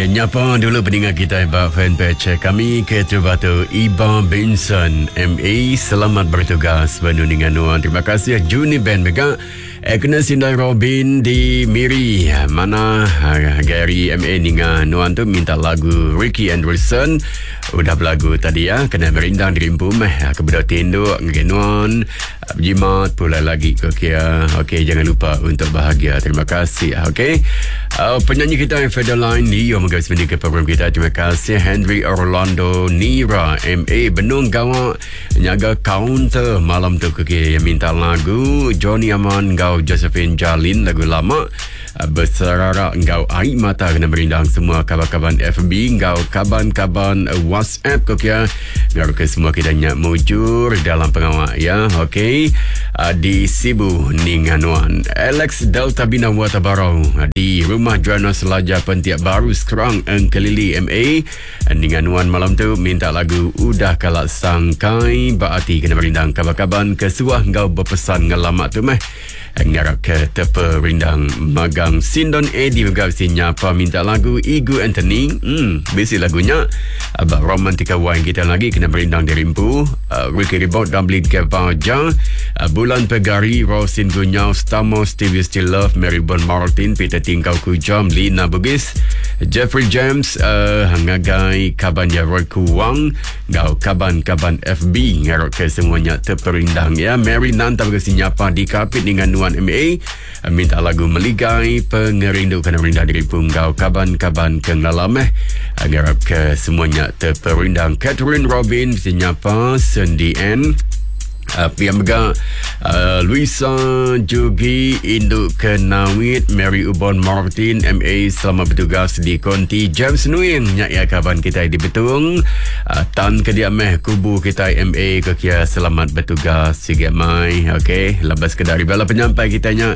Okey, nyapa dulu pendengar kita bak fanpage kami Ketua Batu Iba Benson MA. Selamat bertugas dengan Nuan. Terima kasih Juni Ben Mega. Kena Sindai Robin di Miri. Mana Gary MA dengan Nuan tu minta lagu Ricky Anderson. Udah berlagu tadi ya. Kena berindang dirimpum. Kebetulan tinduk dengan Nuan. Jimat pula lagi. Okey, jangan lupa untuk bahagia. Terima kasih. Okey. Penyanyi kita yang Federline Leo menggaris ke program kita. Terima kasih Henry Orlando Nira MA Benung Gawak nyaga counter malam tu yang minta lagu Johnny Aman Gau Josephine Jalin lagu lama bersarara Gau air mata kena berindang semua kaban-kaban FB Gau kaban-kaban WhatsApp ngaru ke semua kita nyak mujur dalam pengawak ya. Okey, di Sibu Ninganuan Alex Delta Bina Watabarau di rumah Joanna Selaja Pentiak Baru Sekerang Engkelili MA Ninganuan malam tu minta lagu Udah Kalak Sangkai berarti kena berindang kaban-kaban kesuah Gau berpesan ngalamak tu ngarap ke tepe rindang magang Sindon Edi megap sinyapa minta lagu Igu Anthony besi lagunya abang romantika wine kita lagi kena berindang dari Rimpu Ricky Ribot Dublin Kevaja Bulan Pegari Rosin Gunyau Stamo Stevie Still Love Mary Bon Martin Peter Tingkau Kujam Lina Bugis Jeffrey James Hangagai Kabanya Roy Kuwang Gau kaban-kaban FB ngarap ke semuanya terperindang ya. Mary Nanta bersinyapa di kapit dengan Nuan MA minta lagu Meligai Pengerindu kena berindang diri punggau kaban-kaban kengalam ngarap ke semuanya terperindang. Catherine Robin bersinyapa Sendi N Piamga Luisa Jugi Induk Kenawit Mary Ubon Martin MA selamat bertugas di Konti. James Nuing nyak kaban kita di Betung Tan Kediameh Kubu kita MA kekia selamat bertugas sige mai. Okey, lepas kedari bala penyampai kitanya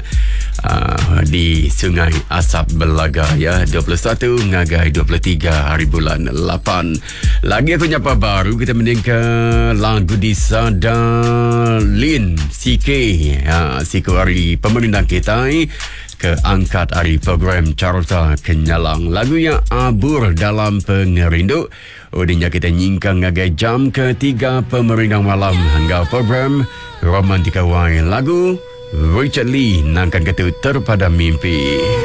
di Sungai Asap Belaga ya 21 ngagai 23 hari bulan 8. Lagi aku nyapa baru kita meningkat lagu di Sada Lin CK Siku hari pemerintah kita keangkat hari program Carta Kenyalang lagunya Abur dalam Pengerindu. Udinya kita nyingkang ngagai jam ketiga pemerintah malam hingga program Romantika Wine lagu Richard Lee nangkan ketu terpada mimpi.